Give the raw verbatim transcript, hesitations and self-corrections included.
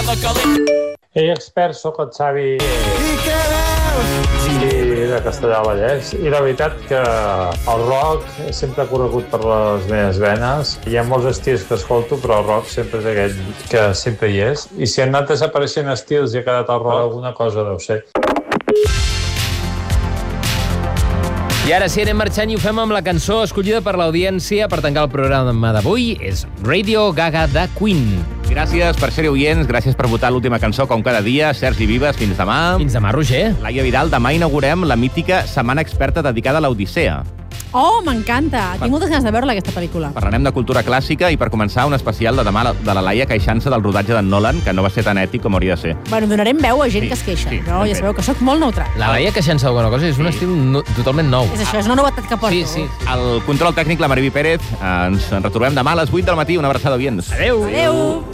la calent. Ei, expert, soc el Xavi i de Castellar del Vallès, i la veritat que el rock sempre ha corregut per les meves venes. Hi ha molts estils que escolto, però el rock sempre és aquell que sempre hi és, i si han anat desapareixent estils i ha quedat el rock, alguna cosa deu ser. I ara sí, anem marxant i ho fem amb la cançó escollida per l'audiència per tancar el programa d'avui. És Radio Gaga de Queen. Gràcies per ser oients, gràcies per votar l'última cançó com cada dia. Sergi Vives, fins demà. Fins demà, Roger. Laia Vidal, demà inaugurem la mítica Setmana Experta dedicada a l'Odissea. Oh, m'encanta. Tinc moltes ganes de veure aquesta pel·lícula. Parlarem de cultura clàssica i per començar un especial de demà de la Laia queixant-se del rodatge de Nolan, que no va ser tan ètic com hauria de ser. Bueno, donarem veu a gent Sí, que es queixa. sí, no? ben Ja fet. sabeu que sóc molt neutral. La Laia queixant-se d'alguna cosa és un estil no, totalment nou. És això, és una novetat que porto. Sí, sí. El control tècnic, la Mariví Pérez. Ens retrobem demà a les vuit del matí. Una abraçada, oients. Adéu. Adéu.